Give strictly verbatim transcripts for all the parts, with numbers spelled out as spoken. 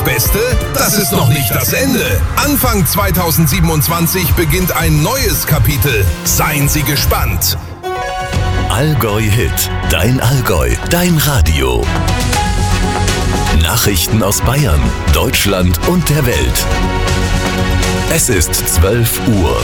Beste? Das ist noch nicht das Ende. Anfang zweitausendsiebenundzwanzig beginnt ein neues Kapitel. Seien Sie gespannt. Allgäu Hit, dein Allgäu, dein Radio. Nachrichten aus Bayern, Deutschland und der Welt. Es ist zwölf Uhr.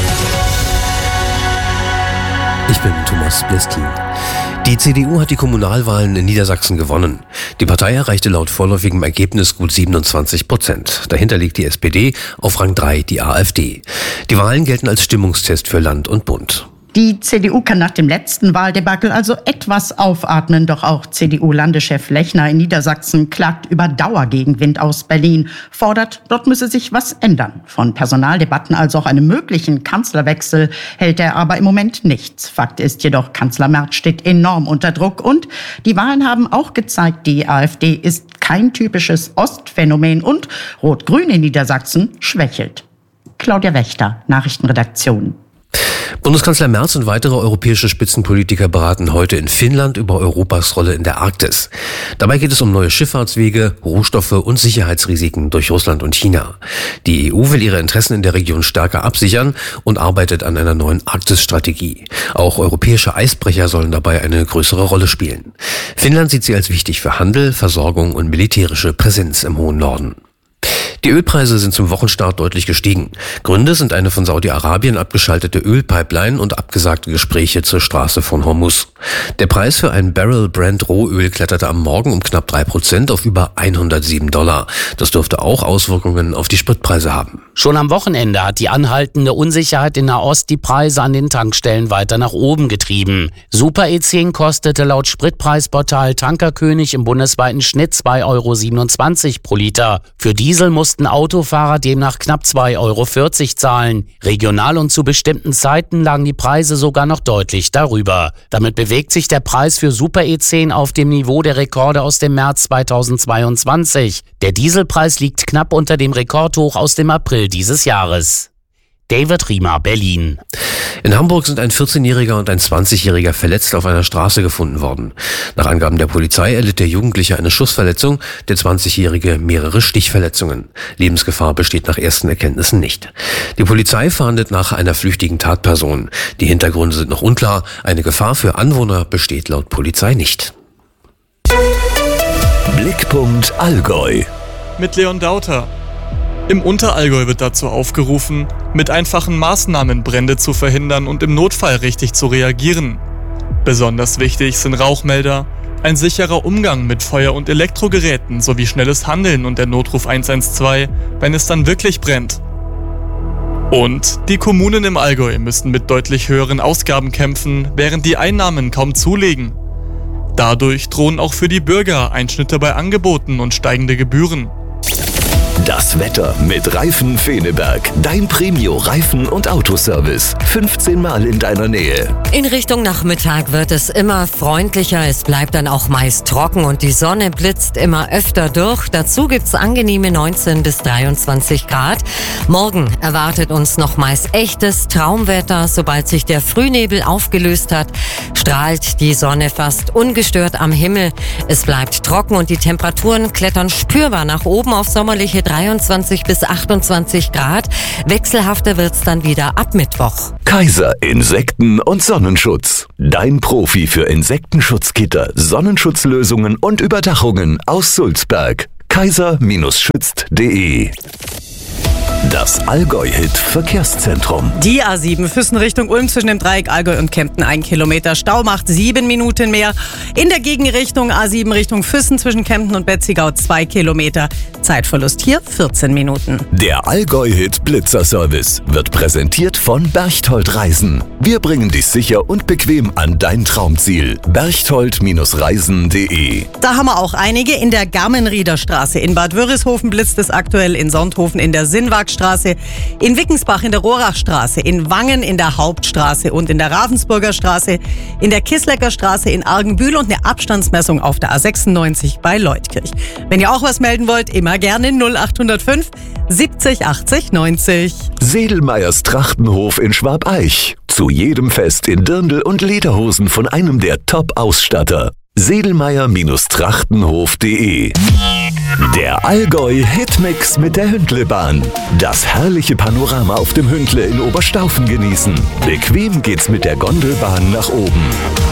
Ich bin Thomas Blestin. Die C D U hat die Kommunalwahlen in Niedersachsen gewonnen. Die Partei erreichte laut vorläufigem Ergebnis gut siebenundzwanzig Prozent. Dahinter liegt die S P D, auf Rang drei die AfD. Die Wahlen gelten als Stimmungstest für Land und Bund. Die C D U kann nach dem letzten Wahldebakel also etwas aufatmen. Doch auch C D U-Landeschef Lechner in Niedersachsen klagt über Dauergegenwind aus Berlin, fordert, dort müsse sich was ändern. Von Personaldebatten als auch einem möglichen Kanzlerwechsel hält er aber im Moment nichts. Fakt ist jedoch, Kanzler Merz steht enorm unter Druck. Und die Wahlen haben auch gezeigt, die AfD ist kein typisches Ostphänomen und Rot-Grün in Niedersachsen schwächelt. Claudia Wächter, Nachrichtenredaktion. Bundeskanzler Merz und weitere europäische Spitzenpolitiker beraten heute in Finnland über Europas Rolle in der Arktis. Dabei geht es um neue Schifffahrtswege, Rohstoffe und Sicherheitsrisiken durch Russland und China. Die E U will ihre Interessen in der Region stärker absichern und arbeitet an einer neuen Arktisstrategie. Auch europäische Eisbrecher sollen dabei eine größere Rolle spielen. Finnland sieht sie als wichtig für Handel, Versorgung und militärische Präsenz im hohen Norden. Die Ölpreise sind zum Wochenstart deutlich gestiegen. Gründe sind eine von Saudi-Arabien abgeschaltete Ölpipeline und abgesagte Gespräche zur Straße von Hormuz. Der Preis für ein Barrel Brent Rohöl kletterte am Morgen um knapp drei Prozent auf über hundertsieben Dollar. Das dürfte auch Auswirkungen auf die Spritpreise haben. Schon am Wochenende hat die anhaltende Unsicherheit in Nahost die Preise an den Tankstellen weiter nach oben getrieben. Super E zehn kostete laut Spritpreisportal Tankerkönig im bundesweiten Schnitt zwei Euro siebenundzwanzig pro Liter. Für Diesel mussten Autofahrer demnach knapp zwei Euro vierzig zahlen. Regional und zu bestimmten Zeiten lagen die Preise sogar noch deutlich darüber. Damit bewegt sich der Preis für Super E zehn auf dem Niveau der Rekorde aus dem März zweitausendzweiundzwanzig. Der Dieselpreis liegt knapp unter dem Rekordhoch aus dem April dieses Jahres. David Riemer, Berlin. In Hamburg sind ein vierzehnjähriger und ein zwanzigjähriger verletzt auf einer Straße gefunden worden. Nach Angaben der Polizei erlitt der Jugendliche eine Schussverletzung, der zwanzigjährige mehrere Stichverletzungen. Lebensgefahr besteht nach ersten Erkenntnissen nicht. Die Polizei fahndet nach einer flüchtigen Tatperson. Die Hintergründe sind noch unklar. Eine Gefahr für Anwohner besteht laut Polizei nicht. Blickpunkt Allgäu. Mit Leon Dauter. Im Unterallgäu wird dazu aufgerufen, mit einfachen Maßnahmen Brände zu verhindern und im Notfall richtig zu reagieren. Besonders wichtig sind Rauchmelder, ein sicherer Umgang mit Feuer- und Elektrogeräten sowie schnelles Handeln und der Notruf eins eins zwei, wenn es dann wirklich brennt. Und die Kommunen im Allgäu müssen mit deutlich höheren Ausgaben kämpfen, während die Einnahmen kaum zulegen. Dadurch drohen auch für die Bürger Einschnitte bei Angeboten und steigende Gebühren. Das Wetter mit Reifen Feneberg. Dein Premio-Reifen- und Autoservice. fünfzehn Mal in deiner Nähe. In Richtung Nachmittag wird es immer freundlicher. Es bleibt dann auch meist trocken und die Sonne blitzt immer öfter durch. Dazu gibt's angenehme neunzehn bis dreiundzwanzig Grad. Morgen erwartet uns noch meist echtes Traumwetter. Sobald sich der Frühnebel aufgelöst hat, strahlt die Sonne fast ungestört am Himmel. Es bleibt trocken und die Temperaturen klettern spürbar nach oben auf sommerliche dreiundzwanzig bis achtundzwanzig Grad. Wechselhafter wird's dann wieder ab Mittwoch. Kaiser Insekten- und Sonnenschutz. Dein Profi für Insektenschutzgitter, Sonnenschutzlösungen und Überdachungen aus Sulzberg. kaiser Schützt punkt de. Das Allgäu-Hit-Verkehrszentrum. Die A sieben Füssen Richtung Ulm zwischen dem Dreieck Allgäu und Kempten ein Kilometer Stau macht sieben Minuten mehr. In der Gegenrichtung A sieben Richtung Füssen zwischen Kempten und Betzigau zwei Kilometer. Zeitverlust hier vierzehn Minuten. Der Allgäu-Hit Blitzerservice wird präsentiert von Berchtold Reisen. Wir bringen dich sicher und bequem an dein Traumziel. berchtold Reisen punkt de. Da haben wir auch einige. In der Garmenrieder Straße in Bad Wörishofen blitzt es aktuell, in Sonthofen in der Sinnwagstraße, in Wickensbach in der Rohrachstraße, in Wangen in der Hauptstraße und in der Ravensburger Straße, in der Kisslecker Straße in Argenbühl und eine Abstandsmessung auf der A sechsundneunzig bei Leutkirch. Wenn ihr auch was melden wollt, immer gerne null acht null fünf siebzig achtzig neunzig. Sedelmeyers Trachtenhof in Schwabeich. Zu jedem Fest in Dirndl und Lederhosen von einem der Top-Ausstatter. sedelmeier-trachtenhof punkt de. Der Allgäu-Hitmix mit der Hündlebahn. Das herrliche Panorama auf dem Hündle in Oberstaufen genießen. Bequem geht's mit der Gondelbahn nach oben.